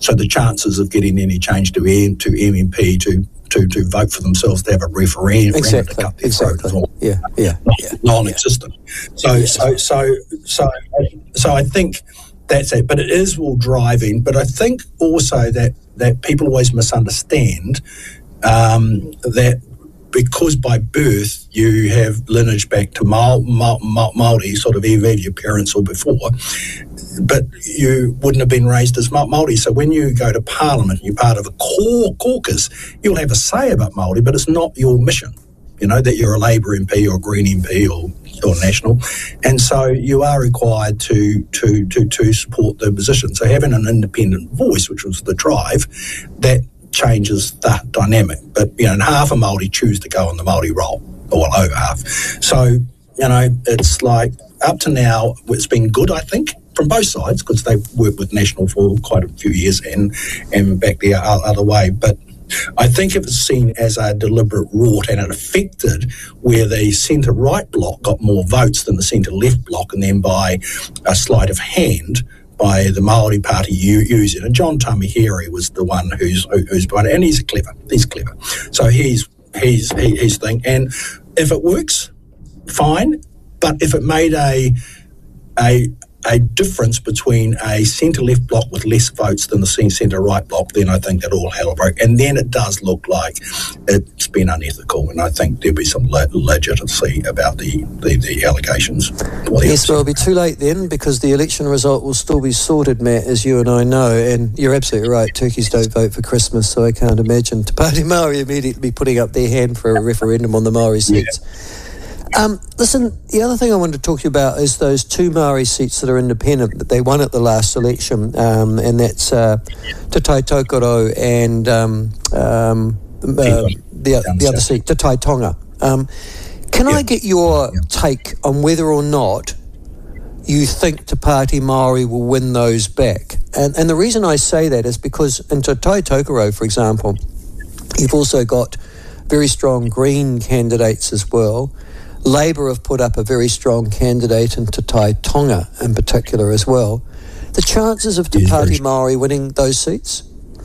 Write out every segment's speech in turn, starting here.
So the chances of getting any change to MMP to vote for themselves, to have a referendum to cut their throat is all non-existent. So I think that's it. But it is all driving. But I think also that people always misunderstand that because by birth you have lineage back to Māori, sort of either your parents or before, but you wouldn't have been raised as Māori. So when you go to Parliament, you're part of a caucus, you'll have a say about Māori, but it's not your mission, that you're a Labour MP or a Green MP or National. And so you are required to support the position. So having an independent voice, which was the drive, that changes that dynamic. But, and half of Māori choose to go on the Māori roll, or well over half. So, it's like up to now, it's been good, I think, from both sides, because they've worked with National for quite a few years and back the other way. But I think if it's seen as a deliberate rort and it affected where the centre-right bloc got more votes than the centre-left bloc, and then by a sleight of hand, by the Māori Party using, and John Tamihere was the one who's behind it, and he's clever. So he's thing, and if it works, fine. But if it made a difference between a centre-left bloc with less votes than the centre-right bloc, then I think that all hell broke. And then it does look like it's been unethical, and I think there'll be some legitimacy about the allegations. Yes, well, it'll be too late then, because the election result will still be sorted, Matt, as you and I know, and you're absolutely right, turkeys don't vote for Christmas, so I can't imagine Te Pāti Māori immediately putting up their hand for a referendum on the Māori seats. Yeah. Listen, the other thing I wanted to talk to you about is those two Māori seats that are independent that they won at the last election, and that's Te Tai Tokoro and the other seat, Te Tai Tonga. Can I get your take on whether or not you think Te Pāti Māori will win those back? And the reason I say that is because in Te Tai Tokoro, for example, you've also got very strong Green candidates as well. Labour have put up a very strong candidate in Te Tai Tonga in particular as well. The chances of Te Pāti Māori winning those seats?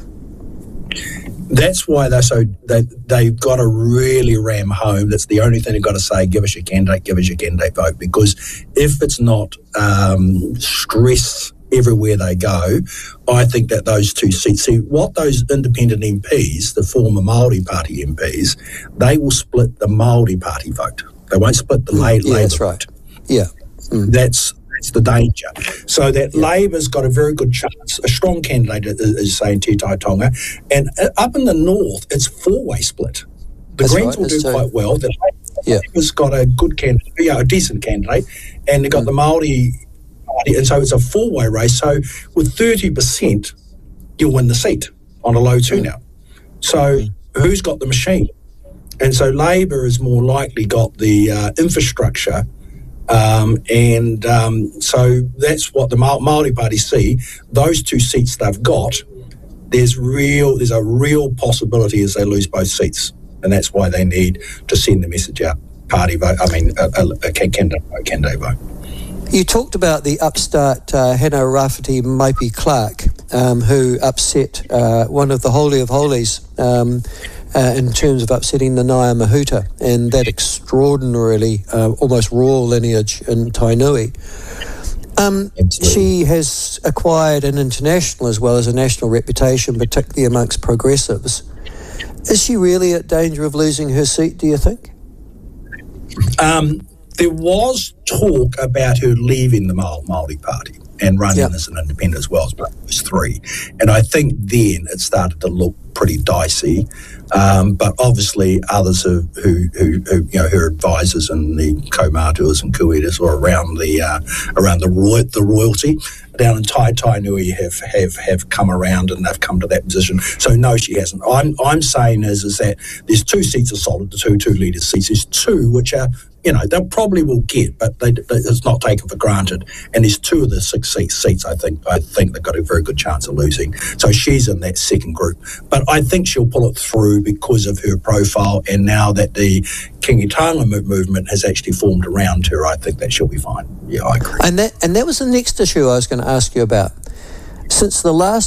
That's why they've got to really ram home. That's the only thing they've got to say, give us your candidate vote, because if it's not stress everywhere they go, I think that those two seats, see what those independent MPs, the former Māori Party MPs, they will split the Māori Party vote. They won't split the Labour that's right. Yeah. That's the danger. So that Labour's got a very good chance. A strong candidate is saying Te Tai Tonga. And up in the north, it's four-way split. The Greens will do quite well. The Labour's got a good candidate, a decent candidate, and they've got the Māori Party, and so it's a four-way race. So with 30%, you'll win the seat on a low turnout. So who's got the machine? And so Labour has more likely got the infrastructure, and so that's what the Māori Party see. Those two seats they've got, there's a real possibility as they lose both seats, and that's why they need to send the message out. Party vote. I mean, a candidate vote. You talked about the upstart Hannah Rafferty Maipi Clark, who upset one of the Holy of Holies. In terms of upsetting the Ngāia Mahuta and that extraordinarily, almost royal lineage in Tainui. She has acquired an international as well as a national reputation, particularly amongst progressives. Is she really at danger of losing her seat, do you think? There was talk about her leaving the Māori Party and running as an independent as well as those three. And I think then it started to look pretty dicey. But obviously others who her advisors and the kaumātuas and kuitas or around the royalty down in Tainui have come around and they've come to that position. So no, she hasn't. I'm saying is that there's two seats are solid, the two leaders' seats. There's two which are, they probably will get, but it's not taken for granted. And there's two of the 6 seats I think they've got a very good chance of losing. So she's in that second group. But I think she'll pull it through because of her profile, and now that the Kingitanga movement has actually formed around her, I think that she'll be fine. Yeah, I agree. And that was the next issue I was going to ask you about. Since the last